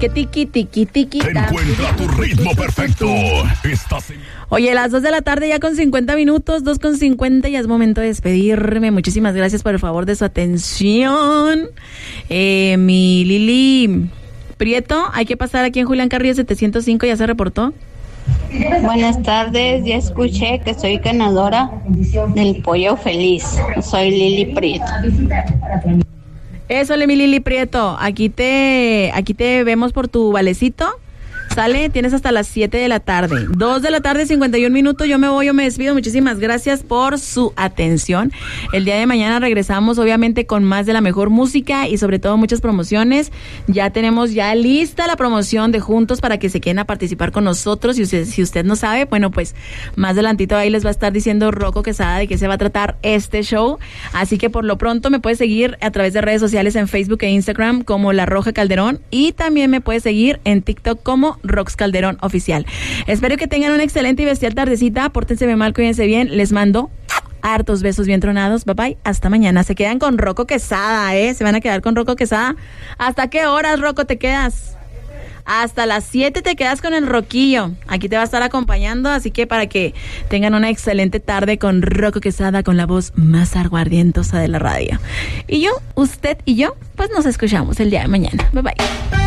Que tiki, tiki, tiki. Encuentra tu ritmo perfecto. Oye, las 2 de la tarde ya con 50 minutos, 2:50, ya es momento de despedirme. Muchísimas gracias por el favor de su atención. Mi Lili Prieto, hay que pasar aquí en Julián Carrillo 705, ya se reportó. Buenas tardes, ya escuché que soy ganadora del pollo feliz. Soy Lili Prieto. Eso, mi Lili Prieto, aquí te vemos por tu valecito. Sale, tienes hasta las 7 de la tarde. 2 de la tarde, 51 minutos. Yo me despido. Muchísimas gracias por su atención. El día de mañana regresamos, obviamente, con más de la mejor música y sobre todo muchas promociones. Ya tenemos lista la promoción de Juntos para que se queden a participar con nosotros. Si usted no sabe, bueno, pues más adelantito ahí les va a estar diciendo Rocco Quesada de qué se va a tratar este show. Así que por lo pronto me puede seguir a través de redes sociales en Facebook e Instagram como La Roja Calderón y también me puede seguir en TikTok como Rox Calderón Oficial. Espero que tengan una excelente y bestial tardecita. Pórtense mal, cuídense bien. Les mando hartos besos bien tronados. Bye bye. Hasta mañana. Se quedan con Rocco Quesada, Se van a quedar con Rocco Quesada. ¿Hasta qué horas, Rocco, te quedas? Hasta las 7 te quedas con el Roquillo. Aquí te va a estar acompañando, así que para que tengan una excelente tarde con Rocco Quesada, con la voz más aguardientosa de la radio. Y yo, usted y yo, pues nos escuchamos el día de mañana. Bye bye.